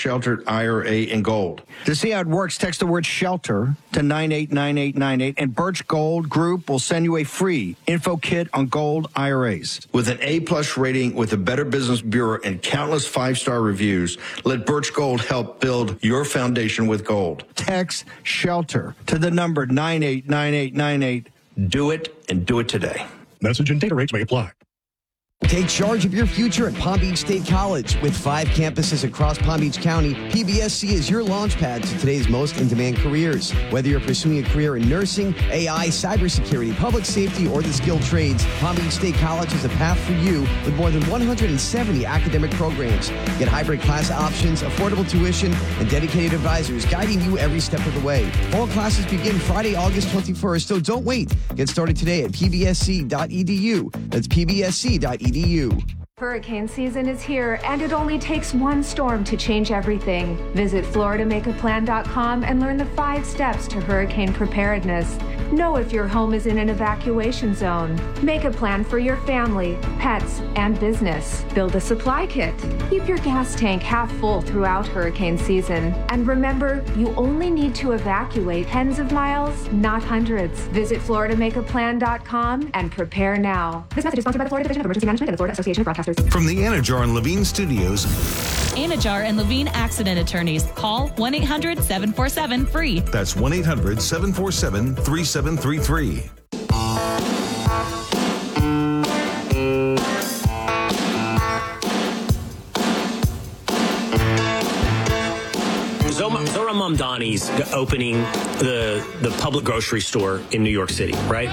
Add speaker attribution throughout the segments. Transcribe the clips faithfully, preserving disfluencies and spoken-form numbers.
Speaker 1: sheltered I R A in gold.
Speaker 2: To see how it works, text the word SHELTER to nine eight nine eight nine eight, and Birch Gold Group will send you a free info kit on gold I R As.
Speaker 1: With an A-plus rating with the Better Business Bureau and countless five-star reviews, let Birch Gold help build your foundation with gold.
Speaker 2: Text SHELTER to the number nine eight nine eight nine eight.
Speaker 1: Do it, and do it today.
Speaker 3: Message and data rates may apply.
Speaker 4: Take charge of your future at Palm Beach State College. With five campuses across Palm Beach County, P B S C is your launchpad to today's most in-demand careers. Whether you're pursuing a career in nursing, A I, cybersecurity, public safety, or the skilled trades, Palm Beach State College is a path for you with more than one hundred seventy academic programs. Get hybrid class options, affordable tuition, and dedicated advisors guiding you every step of the way. Fall classes begin Friday, August twenty-first, so don't wait. Get started today at p b s c dot e d u. That's p b s c dot e d u.
Speaker 5: Hurricane season is here, and it only takes one storm to change everything. Visit Florida Make A Plan dot com and learn the five steps to hurricane preparedness. Know if your home is in an evacuation zone. Make a plan for your family, pets, and business. Build a supply kit. Keep your gas tank half full throughout hurricane season. And remember, you only need to evacuate tens of miles, not hundreds. Visit Florida Make A Plan dot com and prepare now. This message is sponsored by the Florida Division of Emergency Management and the Florida Association of Broadcasters.
Speaker 6: From the Anajar and Levine Studios.
Speaker 7: Anajar and Levine Accident Attorneys. Call one eight hundred seven four seven free.
Speaker 6: That's one eight hundred seven four seven three seven three three.
Speaker 8: Zohran Mamdani's opening the the public grocery store in New York City, right?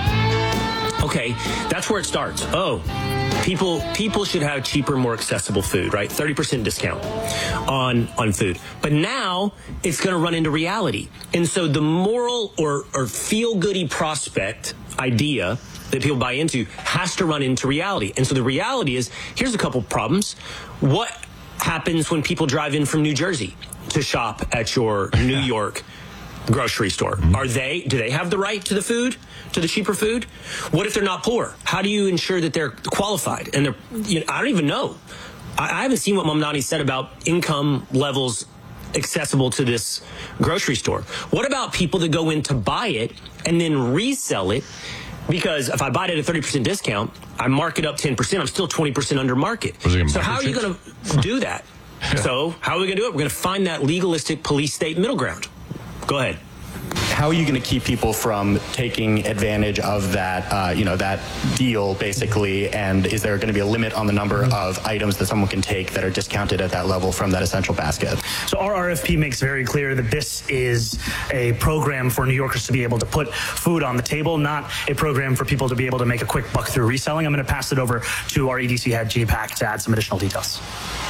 Speaker 8: Okay, that's where it starts. Oh, people people should have cheaper, more accessible food, right? thirty percent discount on on food. But now it's going to run into reality. And so the moral or, or feel-goody prospect idea that people buy into has to run into reality. And so the reality is, here's a couple problems. What happens when people drive in from New Jersey to shop at your New York grocery store? Are they, do they have the right to the food, to the cheaper food? What if they're not poor? How do you ensure that they're qualified? And they're, you know, I don't even know. I, I haven't seen what Mamdani said about income levels accessible to this grocery store. What about people that go in to buy it and then resell it? Because if I buy it at a thirty percent discount, I mark it up ten percent, I'm still twenty percent under market. So how are you going to do that? So how are we going to do it? We're going to find that legalistic police state middle ground. Go ahead.
Speaker 9: How are you going to keep people from taking advantage of that, uh, you know, that deal, basically? And is there going to be a limit on the number of items that someone can take that are discounted at that level from that essential basket?
Speaker 10: So our R F P makes very clear that this is a program for New Yorkers to be able to put food on the table, not a program for people to be able to make a quick buck through reselling. I'm going to pass it over to our E D C head, G PAC, to add some additional details.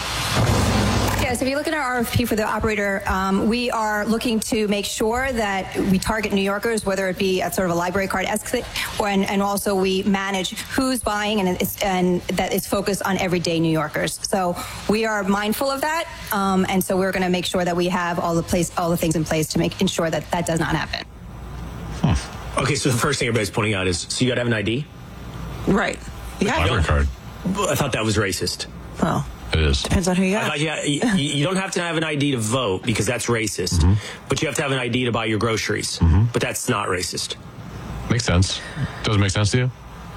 Speaker 11: Yes, if you look at our R F P for the operator, um, we are looking to make sure that we target New Yorkers, whether it be at sort of a library card-esque, and, and also we manage who's buying, and, it's, and that is focused on everyday New Yorkers. So we are mindful of that, um, and so we're going to make sure that we have all the place, all the things in place to make ensure that that does not happen.
Speaker 8: Huh. Okay, so the first thing everybody's pointing out is, so you got to have an I D?
Speaker 12: Right. Yeah.
Speaker 8: Library card. I thought that was racist.
Speaker 12: Well.
Speaker 8: It is.
Speaker 12: Depends on who you are.
Speaker 8: Yeah, you, you don't have to have an I D to vote because that's racist, mm-hmm. but you have to have an I D to buy your groceries, mm-hmm. but that's not racist.
Speaker 13: Makes sense. Does it make sense to you?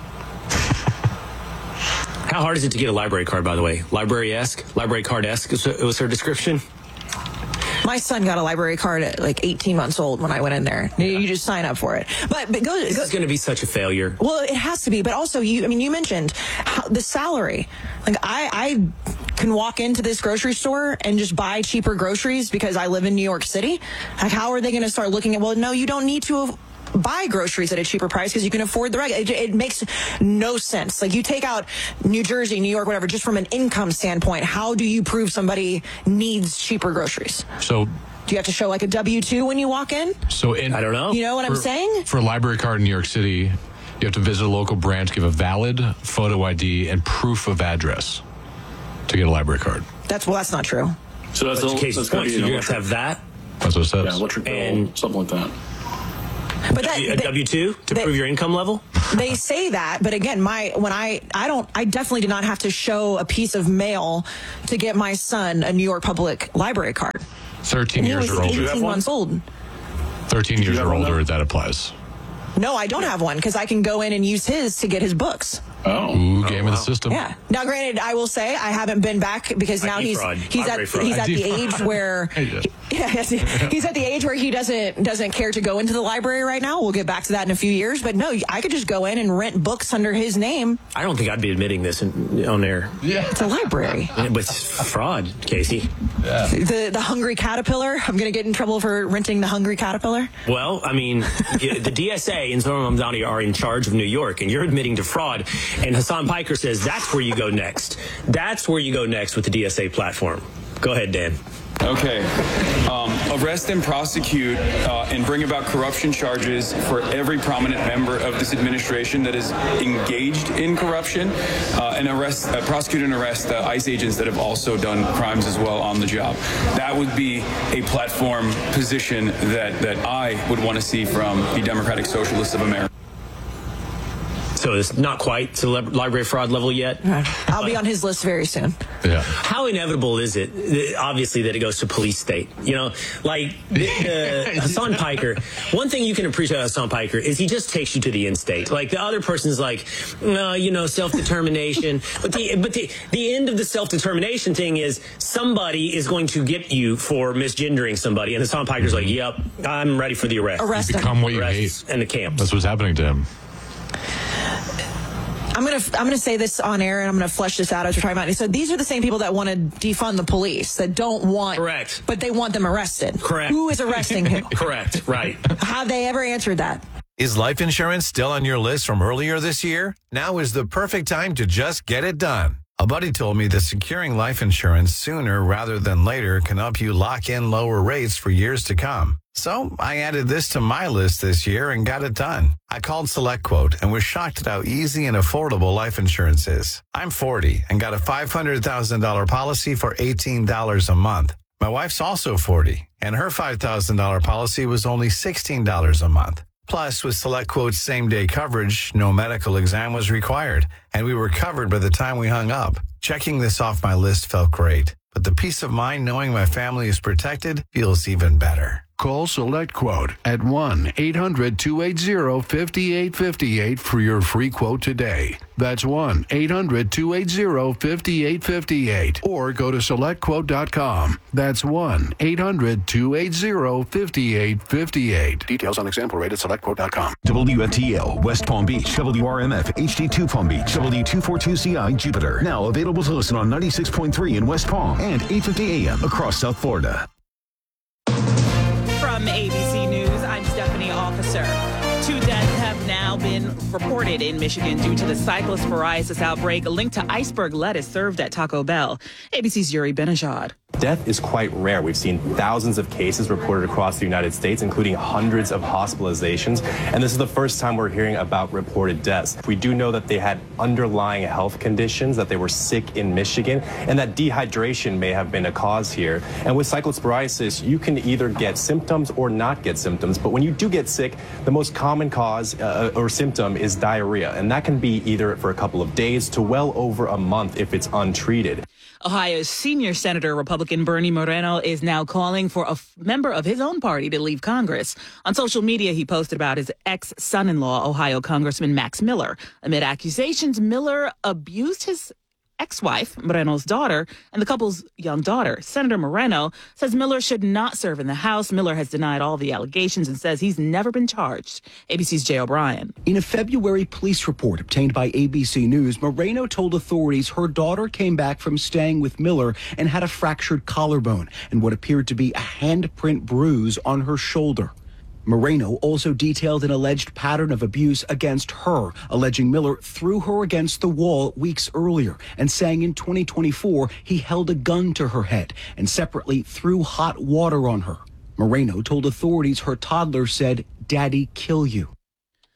Speaker 8: How hard is it to get a library card, by the way? Library-esque? Library card-esque was her description?
Speaker 12: My son got a library card at like eighteen months old when I went in there. You, you just sign up for it. But, but go,
Speaker 8: this go, is going to be such a failure.
Speaker 12: Well, it has to be. But also, you. I mean, you mentioned how, the salary. Like, I, I can walk into this grocery store and just buy cheaper groceries because I live in New York City. Like, how are they going to start looking at, well, no, you don't need to buy groceries at a cheaper price because you can afford the reg. It, it makes no sense. Like, you take out New Jersey, New York, whatever, just from an income standpoint, how do you prove somebody needs cheaper groceries?
Speaker 13: So,
Speaker 12: do you have to show like a W two when you walk in?
Speaker 13: So in,
Speaker 8: I don't know.
Speaker 12: You know what
Speaker 13: for,
Speaker 12: I'm saying?
Speaker 13: For a library card in New York City, you have to visit a local branch, give a valid photo I D and proof of address to get a library card.
Speaker 12: That's well, that's not true.
Speaker 8: So that's the case. So you have to have that.
Speaker 13: That's what it says.
Speaker 14: Yeah, electric bill,
Speaker 8: and
Speaker 14: something like that.
Speaker 12: But that,
Speaker 8: a W two to
Speaker 12: that,
Speaker 8: prove your income level?
Speaker 12: They say that, but again, my when I I don't I definitely did not have to show a piece of mail to get my son a New York Public Library card.
Speaker 13: thirteen
Speaker 12: And he
Speaker 13: years
Speaker 12: was
Speaker 13: or older.
Speaker 12: eighteen months old.
Speaker 13: thirteen years or older, that applies.
Speaker 12: No, I don't have one because I can go in and use his to get his books.
Speaker 13: Oh, Ooh, game
Speaker 8: oh,
Speaker 13: of
Speaker 8: wow.
Speaker 13: the system.
Speaker 12: Yeah. Now, granted, I will say I haven't been back because now
Speaker 8: I D
Speaker 12: he's
Speaker 8: fraud.
Speaker 12: he's
Speaker 8: Library
Speaker 12: at
Speaker 8: fraud.
Speaker 12: he's
Speaker 8: I
Speaker 12: at
Speaker 8: D
Speaker 12: the
Speaker 8: fraud.
Speaker 12: age where yeah, he's at the age where he doesn't doesn't care to go into the library right now. We'll get back to that in a few years, but no, I could just go in and rent books under his name.
Speaker 8: I don't think I'd be admitting this in, on air.
Speaker 13: Yeah,
Speaker 12: it's a library.
Speaker 8: But it's fraud, Casey.
Speaker 13: Yeah.
Speaker 12: The the Hungry Caterpillar. I'm going to get in trouble for renting the Hungry Caterpillar.
Speaker 8: Well, I mean, the D S A and Zohran Mamdani are in charge of New York, and you're admitting to fraud. And Hassan Piker says that's where you go next. That's where you go next with the D S A platform. Go ahead, Dan.
Speaker 14: Okay. Um, arrest and prosecute uh, and bring about corruption charges for every prominent member of this administration that is engaged in corruption, uh, and arrest, uh, prosecute and arrest uh, ICE agents that have also done crimes as well on the job. That would be a platform position that, that I would want to see from the Democratic Socialists of America.
Speaker 8: So it's not quite to the library fraud level yet.
Speaker 12: I'll be on his list very soon.
Speaker 13: Yeah.
Speaker 8: How inevitable is it, obviously, that it goes to police state? You know, like uh, Hassan Piker, one thing you can appreciate about Hassan Piker is he just takes you to the end state. Like the other person's like, no, you know, self-determination. But the but the, the end of the self-determination thing is somebody is going to get you for misgendering somebody. And Hassan Piker's like, yep, I'm ready for the arrest.
Speaker 12: Arrest
Speaker 13: You become
Speaker 12: him.
Speaker 13: what you
Speaker 8: Arrests
Speaker 13: hate.
Speaker 8: and the camps.
Speaker 13: That's what's happening to him.
Speaker 12: I'm gonna I'm gonna say this on air, and I'm gonna flesh this out as we're talking about it. So these are the same people that want to defund the police, that don't want,
Speaker 8: correct,
Speaker 12: but they want them arrested.
Speaker 8: Correct.
Speaker 12: Who is arresting who?
Speaker 8: Correct. Right.
Speaker 12: Have they ever answered that?
Speaker 15: Is life insurance still on your list from earlier this year? Now is the perfect time to just get it done. A buddy told me that securing life insurance sooner rather than later can help you lock in lower rates for years to come. So I added this to my list this year and got it done. I called SelectQuote and was shocked at how easy and affordable life insurance is. I'm forty and got a five hundred thousand dollars policy for eighteen dollars a month. My wife's also forty, and her five thousand dollars policy was only sixteen dollars a month. Plus, with SelectQuote's same-day coverage, no medical exam was required, and we were covered by the time we hung up. Checking this off my list felt great, but the peace of mind knowing my family is protected feels even better.
Speaker 16: Call SelectQuote at one eight hundred two eight zero five eight five eight for your free quote today. That's one eight hundred two eight zero five eight five eight. Or go to select quote dot com. That's one eight hundred two eight zero five eight five eight.
Speaker 17: Details on example rate at select quote dot com.
Speaker 18: W F T L, West Palm Beach, W R M F, H D two Palm Beach, W two forty-two C I, Jupiter. Now available to listen on ninety-six point three in West Palm and eight fifty A M across South Florida.
Speaker 19: From A B C News, I'm Stephanie Officer. Two deaths have now been reported in Michigan due to the cyclosporiasis outbreak linked to iceberg lettuce served at Taco Bell. A B C's Yuri Benajad.
Speaker 20: Death is quite rare. We've seen thousands of cases reported across the United States, including hundreds of hospitalizations. And this is the first time we're hearing about reported deaths. We do know that they had underlying health conditions, that they were sick in Michigan, and that dehydration may have been a cause here. And with cyclosporiasis, you can either get symptoms or not get symptoms. But when you do get sick, the most common cause uh, or symptom is diarrhea. And that can be either for a couple of days to well over a month if it's untreated.
Speaker 19: Ohio's senior Senator Republican Bernie Moreno is now calling for a f- member of his own party to leave Congress. On social media, he posted about his ex-son-in-law, Ohio Congressman Max Miller. Amid accusations, Miller abused his ex-wife, Moreno's daughter, and the couple's young daughter. Senator Moreno says Miller should not serve in the House. Miller has denied all the allegations and says he's never been charged. A B C's Jay O'Brien.
Speaker 21: In a February police report obtained by A B C News, Moreno told authorities her daughter came back from staying with Miller and had a fractured collarbone and what appeared to be a handprint bruise on her shoulder. Moreno also detailed an alleged pattern of abuse against her, alleging Miller threw her against the wall weeks earlier and saying in twenty twenty-four he held a gun to her head and separately threw hot water on her. Moreno told authorities her toddler said, "Daddy, kill you."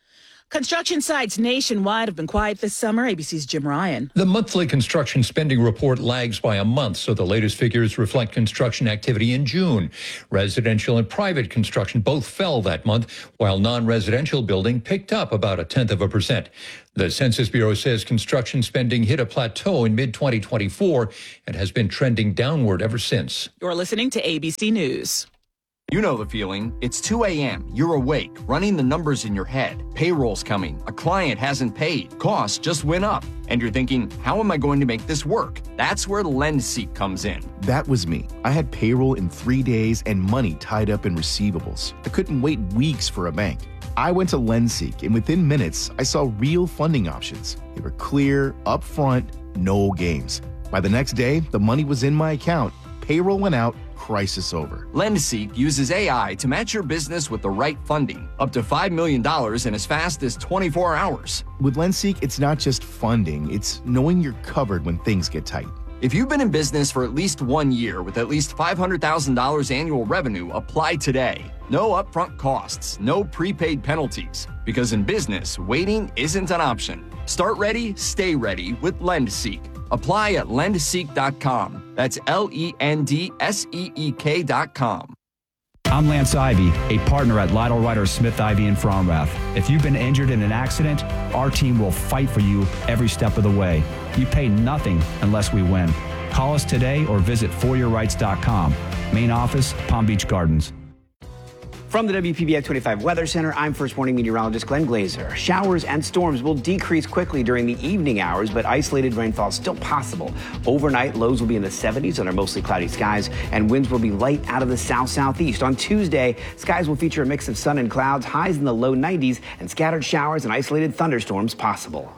Speaker 19: Construction sites nationwide have been quiet this summer. A B C's Jim Ryan.
Speaker 3: The monthly construction spending report lags by a month, so the latest figures reflect construction activity in June. Residential and private construction both fell that month, while non-residential building picked up about a tenth of a percent. The Census Bureau says construction spending hit a plateau in mid twenty twenty-four and has been trending downward ever since.
Speaker 19: You're listening to A B C News.
Speaker 2: You know the feeling. It's two a.m. You're awake, running the numbers in your head. Payroll's coming. A client hasn't paid. Costs just went up. And you're thinking, how am I going to make this work? That's where LendSeek comes in.
Speaker 22: That was me. I had payroll in three days and money tied up in receivables. I couldn't wait weeks for a bank. I went to LendSeek, and within minutes, I saw real funding options. They were clear, upfront, no games. By the next day, the money was in my account. Payroll went out. Crisis over.
Speaker 2: LendSeek uses A I to match your business with the right funding, up to five million dollars in as fast as twenty-four hours.
Speaker 22: With LendSeek, it's not just funding, it's knowing you're covered when things get tight.
Speaker 2: If you've been in business for at least one year with at least five hundred thousand dollars annual revenue, apply today. No upfront costs, no prepaid penalties, because in business, waiting isn't an option. Start ready, stay ready with LendSeek. Apply at lend seek dot com. That's L E N D S E E K dot com.
Speaker 23: I'm Lance Ivy, a partner at Lytle Ryder Smith Ivy in Fromrath. If you've been injured in an accident, our team will fight for you every step of the way. You pay nothing unless we win. Call us today or visit for your rights dot com. Main office, Palm Beach Gardens.
Speaker 24: From the W P B F twenty-five Weather Center, I'm First Warning Meteorologist Glenn Glazer. Showers and storms will decrease quickly during the evening hours, but isolated rainfall is still possible. Overnight, lows will be in the seventies under mostly cloudy skies, and winds will be light out of the south-southeast. On Tuesday, skies will feature a mix of sun and clouds, highs in the low nineties, and scattered showers and isolated thunderstorms possible.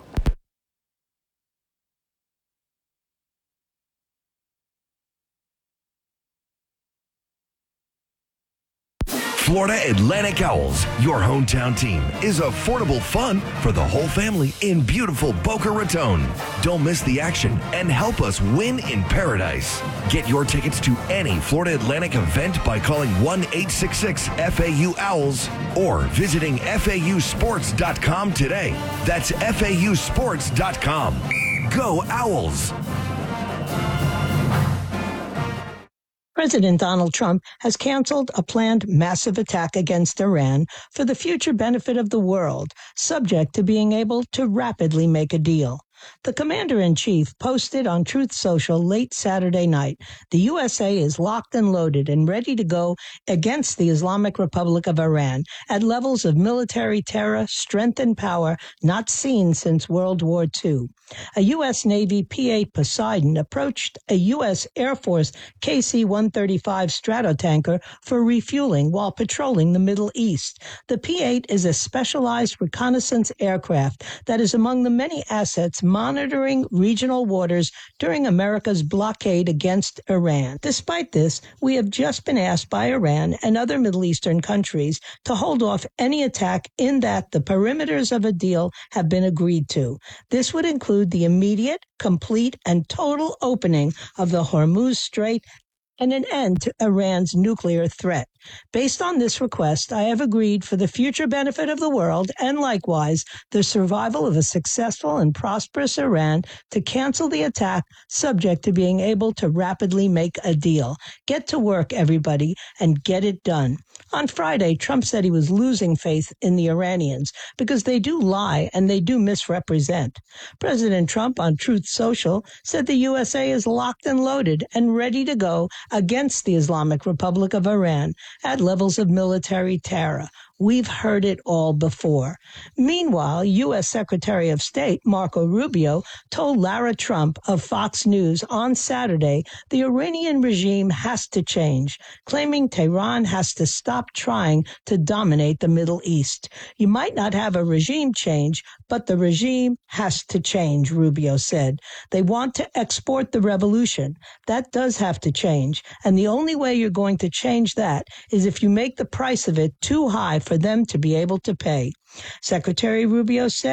Speaker 25: Florida Atlantic Owls, your hometown team, is affordable fun for the whole family in beautiful Boca Raton. Don't miss the action and help us win in paradise. Get your tickets to any Florida Atlantic event by calling one eight six six F A U Owls or visiting F A U sports dot com today. That's F A U sports dot com. Go Owls!
Speaker 26: President Donald Trump has canceled a planned massive attack against Iran for the future benefit of the world, subject to being able to rapidly make a deal. The commander-in-chief posted on Truth Social late Saturday night, the U S A is locked and loaded and ready to go against the Islamic Republic of Iran at levels of military terror, strength, and power not seen since World War Two. A U S Navy P eight Poseidon approached a U S Air Force K C one thirty-five Stratotanker for refueling while patrolling the Middle East. The P eight is a specialized reconnaissance aircraft that is among the many assets monitoring regional waters during America's blockade against Iran. Despite this, we have just been asked by Iran and other Middle Eastern countries to hold off any attack in that the perimeters of a deal have been agreed to. This would include the immediate, complete, and total opening of the Hormuz Strait and an end to Iran's nuclear threat. Based on this request, I have agreed for the future benefit of the world and likewise the survival of a successful and prosperous Iran to cancel the attack subject to being able to rapidly make a deal. Get to work, everybody, and get it done. On Friday, Trump said he was losing faith in the Iranians because they do lie and they do misrepresent. President Trump on Truth Social said the U S A is locked and loaded and ready to go against the Islamic Republic of Iran at levels of military terror. We've heard it all before. Meanwhile, U S Secretary of State Marco Rubio told Lara Trump of Fox News on Saturday the Iranian regime has to change, claiming Tehran has to stop trying to dominate the Middle East. You might not have a regime change, but the regime has to change, Rubio said. They want to export the revolution. That does have to change. And the only way you're going to change that is if you make the price of it too high for them to be able to pay. Secretary Rubio said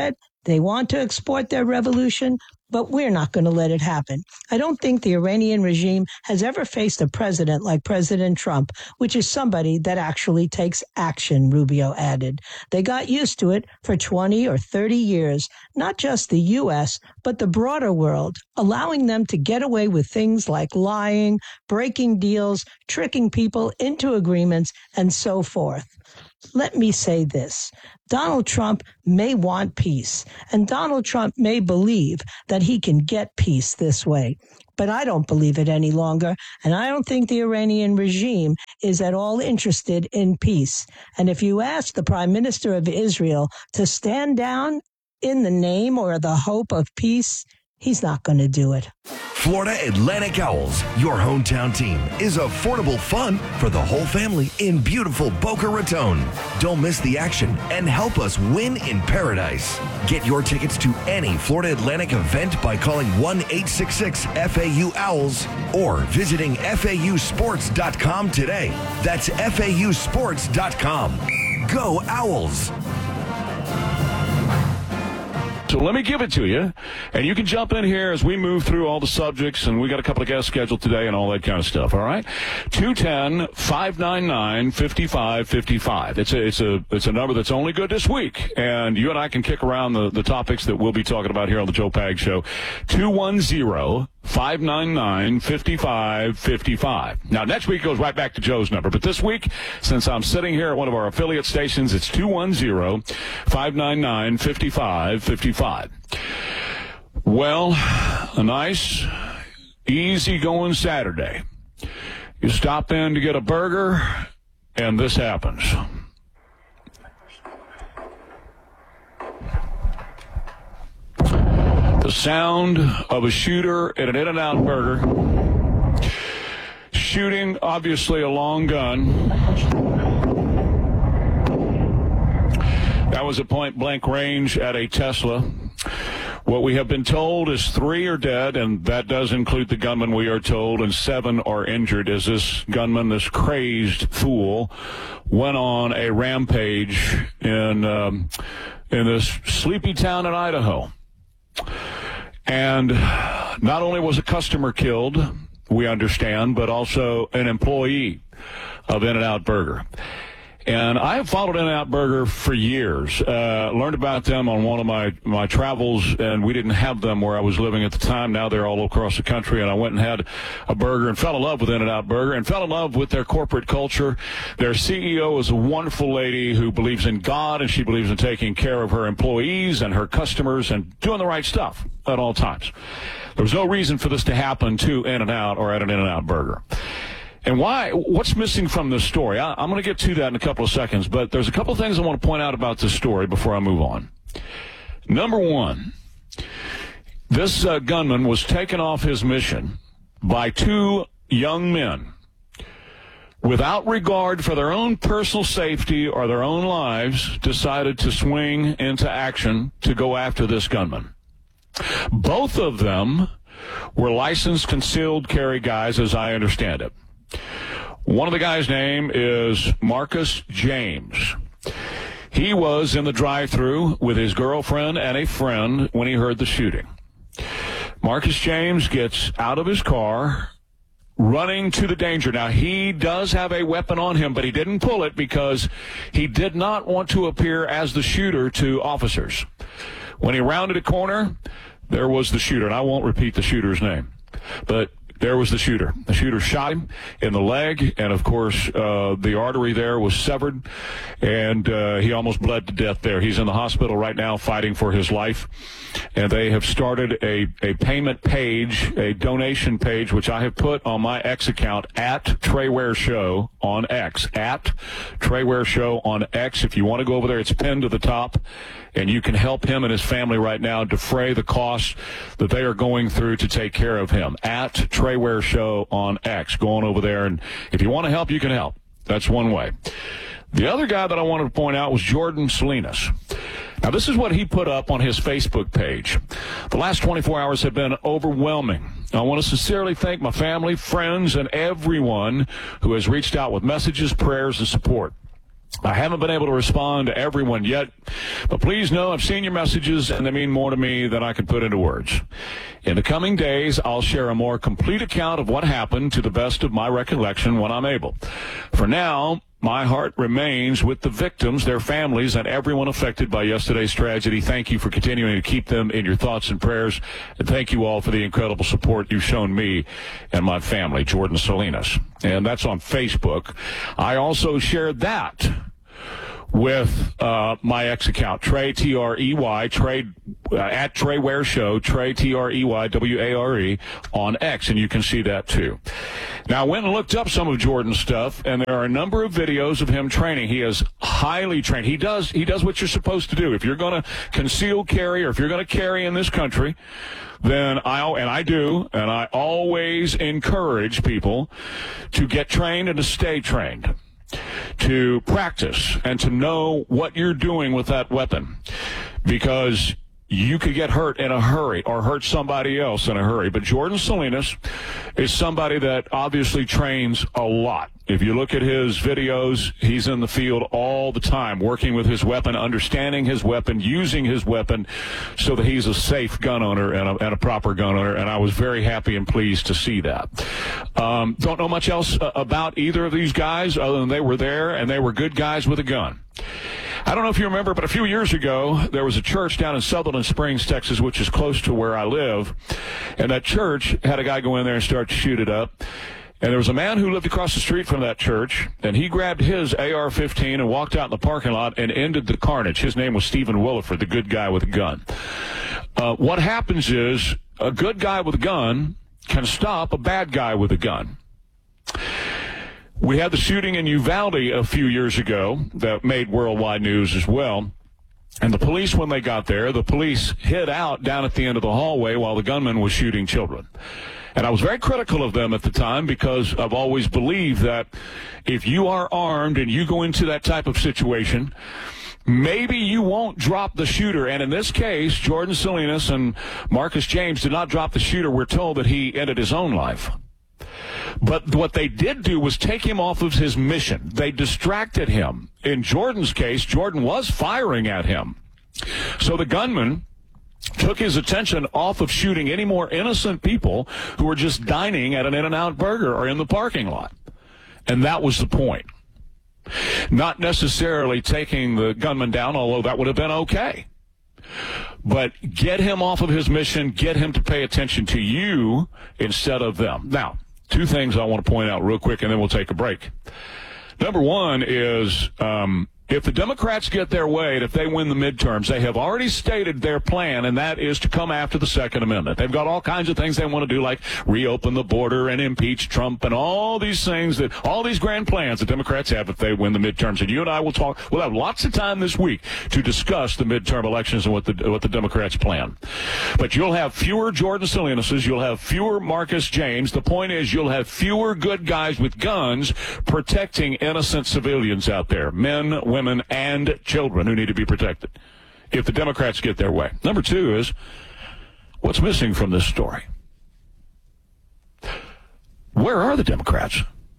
Speaker 26: They want to export their revolution, but we're not going to let it happen. I don't think the Iranian regime has ever faced a president like President Trump, which is somebody that actually takes action, Rubio added. They got used to it for twenty or thirty years, not just the U S, but the broader world, allowing them to get away with things like lying, breaking deals, tricking people into agreements, and so forth. Let me say this. Donald Trump may want peace, and Donald Trump may believe that he can get peace this way. But I don't believe it any longer, and I don't think the Iranian regime is at all interested in peace. And if you ask the Prime Minister of Israel to stand down in the name or the hope of peace, he's not going to do it.
Speaker 25: Florida Atlantic Owls, your hometown team, is affordable fun for the whole family in beautiful Boca Raton. Don't miss the action and help us win in paradise. Get your tickets to any Florida Atlantic event by calling one eight six six F A U Owls or visiting F A U sports dot com today. That's F A U sports dot com. Go Owls!
Speaker 1: So let me give it to you, and you can jump in here as we move through all the subjects, and we got a couple of guests scheduled today and all that kind of stuff, all right? two one zero, five nine nine, five five five five. It's a, it's a, it's a number that's only good this week, and you and I can kick around the, the topics that we'll be talking about here on the Joe Pag Show. two one zero, five nine nine, five five five five. Now, next week goes right back to Joe's number, but this week, since I'm sitting here at one of our affiliate stations, it's two one zero, five nine nine, five five five five. Well, a nice, easy-going Saturday. You stop in to get a burger, and this happens. The sound of a shooter at an In-N-Out Burger, shooting, obviously, a long gun. That was a point-blank range at a Tesla. What we have been told is three are dead, and that does include the gunman, we are told, and seven are injured as this gunman, this crazed fool, went on a rampage in um, in this sleepy town in Idaho. And not only was a customer killed, we understand, but also an employee of In-N-Out Burger. And I have followed In-N-Out Burger for years, uh, learned about them on one of my, my travels, and we didn't have them where I was living at the time. Now they're all across the country, and I went and had a burger and fell in love with In-N-Out Burger and fell in love with their corporate culture. Their C E O is a wonderful lady who believes in God, and she believes in taking care of her employees and her customers and doing the right stuff at all times. There was no reason for this to happen to In-N-Out or at an In-N-Out Burger. And why? What's missing from this story? I, I'm going to get to that in a couple of seconds, but there's a couple of things I want to point out about this story before I move on. Number one, this uh, gunman was taken off his mission by two young men without regard for their own personal safety or their own lives, decided to swing into action to go after this gunman. Both of them were licensed concealed carry guys, as I understand it. One of the guys' name is Marcus James. He was in the drive-thru with his girlfriend and a friend when he heard the shooting. Marcus James gets out of his car, running to the danger. Now, he does have a weapon on him, but he didn't pull it because he did not want to appear as the shooter to officers. When he rounded a corner, there was the shooter, and I won't repeat the shooter's name, but there was the shooter. The shooter shot him in the leg, and, of course, uh, the artery there was severed, and uh, he almost bled to death there. He's in the hospital right now fighting for his life, and they have started a, a payment page, a donation page, which I have put on my X account, at Trey Ware Show on X, at Trey Ware Show on X. If you want to go over there, it's pinned to the top, and you can help him and his family right now defray the costs that they are going through to take care of him. At Trey Ware Show on X. Go on over there, and if you want to help, you can help. That's one way. The other guy that I wanted to point out was Jordan Salinas. Now, this is what he put up on his Facebook page. The last twenty-four hours have been overwhelming. I want to sincerely thank my family, friends, and everyone who has reached out with messages, prayers, and support. I haven't been able to respond to everyone yet, but please know I've seen your messages, and they mean more to me than I can put into words. In the coming days, I'll share a more complete account of what happened to the best of my recollection when I'm able. For now, my heart remains with the victims, their families, and everyone affected by yesterday's tragedy. Thank you for continuing to keep them in your thoughts and prayers, and thank you all for the incredible support you've shown me and my family, Jordan Salinas. And that's on Facebook. I also shared that with uh, my ex account, Trey, T R E Y, Trey, uh, at Trey Ware Show, Trey, T R E Y, W A R E, on X, and you can see that too. Now, I went and looked up some of Jordan's stuff, and there are a number of videos of him training. He is highly trained. He does, he does what you're supposed to do. If you're going to conceal carry, or if you're going to carry in this country, then I, and I do, and I always encourage people to get trained and to stay trained, to practice and to know what you're doing with that weapon, because you could get hurt in a hurry or hurt somebody else in a hurry. But Jordan Salinas is somebody that obviously trains a lot. If you look at his videos, he's in the field all the time, working with his weapon, understanding his weapon, using his weapon so that he's a safe gun owner and a, and a proper gun owner. And I was very happy and pleased to see that. Um, don't know much else uh, about either of these guys other than they were there and they were good guys with a gun. I don't know if you remember, but a few years ago, there was a church down in Sutherland Springs, Texas, which is close to where I live. And that church had a guy go in there and start to shoot it up. And there was a man who lived across the street from that church, and he grabbed his A R fifteen and walked out in the parking lot and ended the carnage. His name was Stephen Williford, the good guy with a gun. Uh, what happens is a good guy with a gun can stop a bad guy with a gun. We had the shooting in Uvalde a few years ago that made worldwide news as well. And the police, when they got there, the police hid out down at the end of the hallway while the gunman was shooting children. And I was very critical of them at the time because I've always believed that if you are armed and you go into that type of situation, maybe you won't drop the shooter. And in this case, Jordan Salinas and Marcus James did not drop the shooter. We're told that he ended his own life. But what they did do was take him off of his mission. They distracted him. In Jordan's case, Jordan was firing at him. So the gunman took his attention off of shooting any more innocent people who were just dining at an In-N-Out Burger or in the parking lot. And that was the point. Not necessarily taking the gunman down, although that would have been okay. But get him off of his mission, get him to pay attention to you instead of them. Now, two things I want to point out real quick, and then we'll take a break. Number one is um, if the Democrats get their way, and if they win the midterms, they have already stated their plan, and that is to come after the Second Amendment. They've got all kinds of things they want to do, like reopen the border and impeach Trump and all these things, that all these grand plans the Democrats have if they win the midterms. And you and I will talk. We'll have lots of time this week to discuss the midterm elections and what the what the Democrats plan. But you'll have fewer Jordan Salinas. You'll have fewer Marcus James. The point is you'll have fewer good guys with guns protecting innocent civilians out there, men, women, and children who need to be protected if the Democrats get their way. Number two is, what's missing from this story? Where are the Democrats?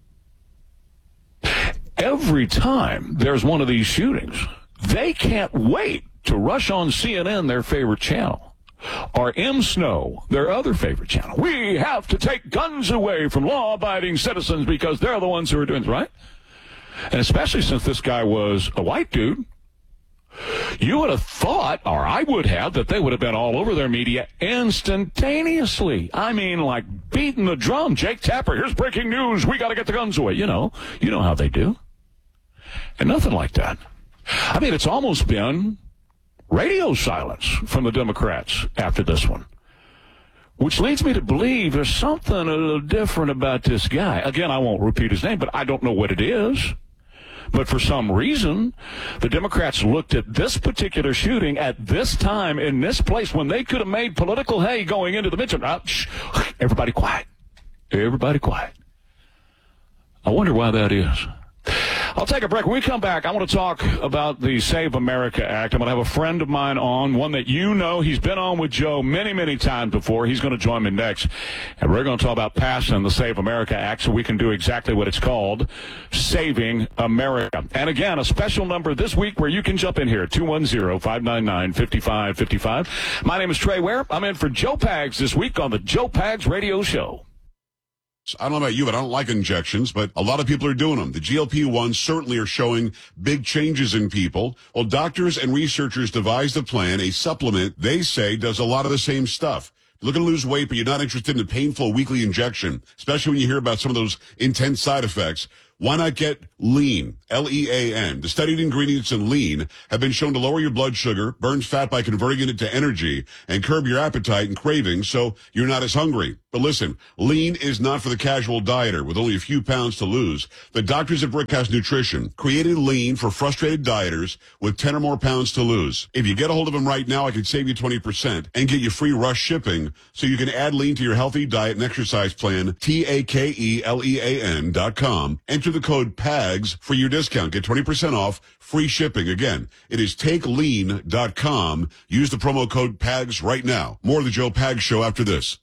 Speaker 1: Every time there's one of these shootings, they can't wait to rush on C N N, their favorite channel, or M. Snow, their other favorite channel. We have to take guns away from law-abiding citizens because they're the ones who are doing it, right? And especially since this guy was a white dude, you would have thought, or I would have, that they would have been all over their media instantaneously. I mean, like beating the drum. Jake Tapper, here's breaking news. We got to get the guns away. You know, you know how they do. And nothing like that. I mean, it's almost been radio silence from the Democrats after this one, which leads me to believe there's something a little different about this guy. Again, I won't repeat his name, but I don't know what it is. But for some reason, the Democrats looked at this particular shooting at this time in this place when they could have made political hay going into the midterm. Uh, shh, everybody quiet. Everybody quiet. I wonder why that is. I'll take a break. When we come back, I want to talk about the Save America Act. I'm going to have a friend of mine on, one that you know. He's been on with Joe many, many times before. He's going to join me next. And we're going to talk about passing the Save America Act so we can do exactly what it's called, Saving America. And again, a special number this week where you can jump in here, two one zero, five nine nine, five five five five. My name is Trey Ware. I'm in for Joe Pags this week on the Joe Pags Radio Show.
Speaker 4: I don't know about you, but I don't like injections, but a lot of people are doing them. The G L P ones certainly are showing big changes in people. Well, doctors and researchers devised a plan, a supplement they say does a lot of the same stuff. You're looking to lose weight, but you're not interested in a painful weekly injection, especially when you hear about some of those intense side effects. Why not get Lean, L E A N? The studied ingredients in Lean have been shown to lower your blood sugar, burns fat by converting it into energy, and curb your appetite and cravings so you're not as hungry. But listen, Lean is not for the casual dieter with only a few pounds to lose. The doctors at Brickhouse Nutrition created Lean for frustrated dieters with ten or more pounds to lose. If you get a hold of them right now, I can save you twenty percent and get you free rush shipping so you can add Lean to your healthy diet and exercise plan, T A K E L E A N dot com. Enter the code PAGS for your discount. Get twenty percent off, free shipping. Again, it is take lean dot com. Use the promo code PAGS right now. More of the Joe Pags Show after this.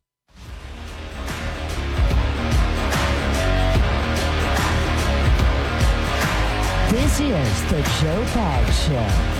Speaker 5: This is the Joe Pags Show.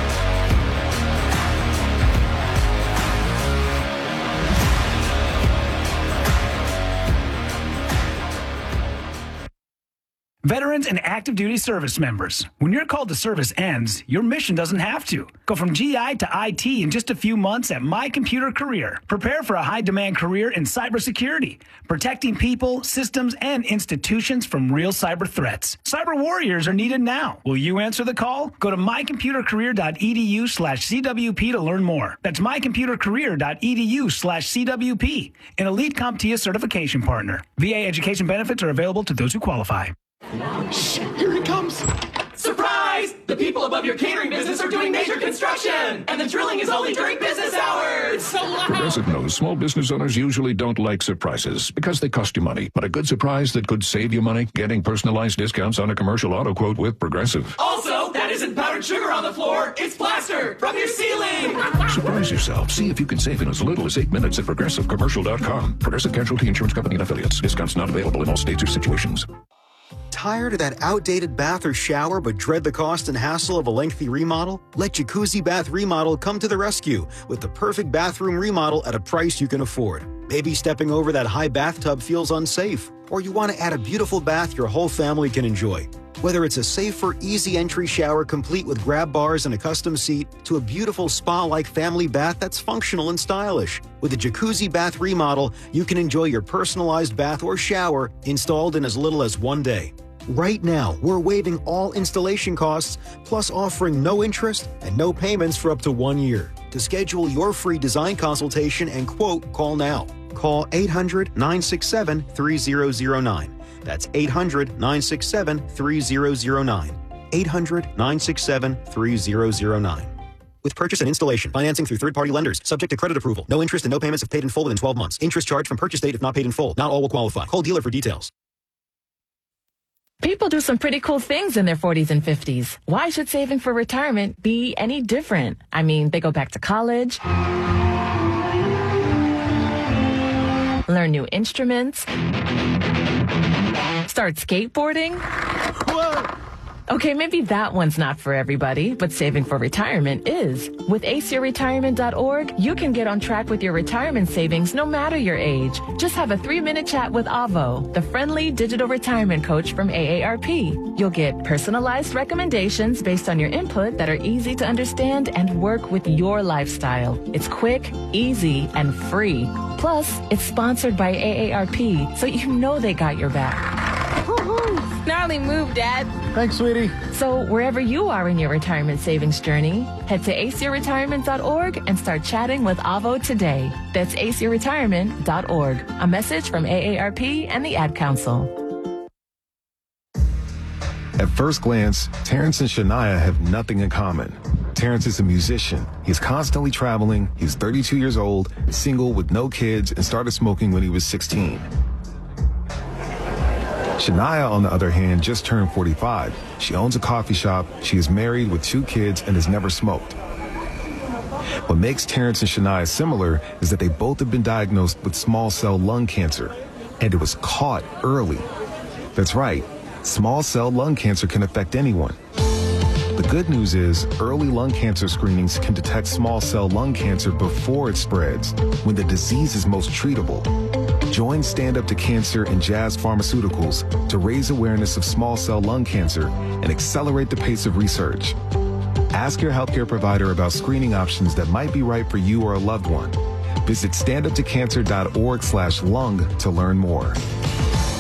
Speaker 6: Veterans and active duty service members, when your call to service ends, your mission doesn't have to. Go from G I to I T in just a few months at My Computer Career. Prepare for a high-demand career in cybersecurity, protecting people, systems, and institutions from real cyber threats. Cyber warriors are needed now. Will you answer the call? Go to my computer career dot e d u slash C W P to learn more. That's my computer career dot e d u slash C W P, an elite CompTIA certification partner. V A education benefits are available to those who qualify.
Speaker 7: Shh, here he comes. Surprise! The people above your catering business are doing major construction, and the drilling is only during business hours. So loud.
Speaker 9: Progressive knows small business owners usually don't like surprises because they cost you money. But a good surprise that could save you money, getting personalized discounts on a commercial auto quote with Progressive.
Speaker 7: Also, that isn't powdered sugar on the floor. It's plaster from your ceiling.
Speaker 9: Surprise yourself. See if you can save in as little as eight minutes at progressive commercial dot com. Progressive Casualty Insurance Company and Affiliates. Discounts not available in all states or situations.
Speaker 10: Tired of that outdated bath or shower but dread the cost and hassle of a lengthy remodel? Let Jacuzzi Bath Remodel come to the rescue with the perfect bathroom remodel at a price you can afford. Maybe stepping over that high bathtub feels unsafe, or you want to add a beautiful bath your whole family can enjoy. Whether it's a safer, easy entry shower complete with grab bars and a custom seat to a beautiful spa-like family bath that's functional and stylish. With a Jacuzzi Bath Remodel, you can enjoy your personalized bath or shower installed in as little as one day. Right now, we're waiving all installation costs, plus offering no interest and no payments for up to one year. To schedule your free design consultation and quote, call now. Call eight hundred, nine six seven, three zero zero nine. That's eight hundred, nine six seven, three zero zero nine. eight hundred, nine six seven, three zero zero nine. With purchase and installation, financing through third-party lenders, subject to credit approval. No interest and no payments if paid in full within twelve months. Interest charged from purchase date if not paid in full. Not all will qualify. Call dealer for details.
Speaker 27: People do some pretty cool things in their forties and fifties. Why should saving for retirement be any different? I mean, they go back to college, learn new instruments, start skateboarding. Whoa. Okay, maybe that one's not for everybody, but saving for retirement is. With ace your retirement dot org, you can get on track with your retirement savings no matter your age. Just have a three-minute chat with Avo, the friendly digital retirement coach from A A R P. You'll get personalized recommendations based on your input that are easy to understand and work with your lifestyle. It's quick, easy, and free. Plus, it's sponsored by A A R P, so you know they got your back.
Speaker 28: Gnarly move, Dad.
Speaker 27: Thanks, sweetie. So wherever you are in your retirement savings journey, head to ace your retirement dot org and start chatting with Avo today. That's ace your retirement dot org. A message from A A R P and the Ad Council.
Speaker 29: At first glance, Terrence and Shania have nothing in common. Terrence is a musician. He's constantly traveling. He's thirty-two years old, single with no kids, and started smoking when he was sixteen. Shania, on the other hand, just turned forty-five. She owns a coffee shop, she is married with two kids, and has never smoked. What makes Terrence and Shania similar is that they both have been diagnosed with small cell lung cancer, and it was caught early. That's right, small cell lung cancer can affect anyone. The good news is early lung cancer screenings can detect small cell lung cancer before it spreads, when the disease is most treatable. Join Stand Up to Cancer and Jazz Pharmaceuticals to raise awareness of small cell lung cancer and accelerate the pace of research. Ask your healthcare provider about screening options that might be right for you or a loved one. Visit standuptocancer.org slash lung to learn more.